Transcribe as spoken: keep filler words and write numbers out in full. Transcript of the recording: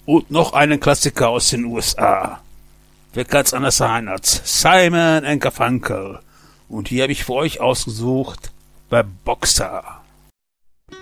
Und noch einen Klassiker aus den U S A. Wer kann's anders sein als Simon and Garfunkel. Und hier habe ich für euch ausgesucht bei Boxer.